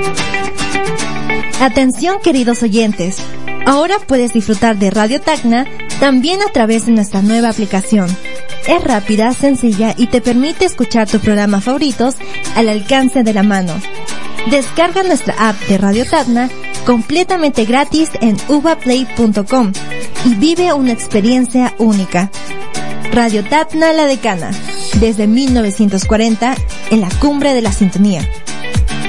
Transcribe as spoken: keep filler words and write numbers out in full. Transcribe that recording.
Atención, queridos oyentes. Ahora puedes disfrutar de Radio Tacna también a través de nuestra nueva aplicación. Es rápida, sencilla y te permite escuchar tus programas favoritos al alcance de la mano. Descarga nuestra app de Radio Tacna completamente gratis en uva play punto com y vive una experiencia única. Radio Tacna La Decana, desde mil novecientos cuarenta, en la cumbre de la sintonía.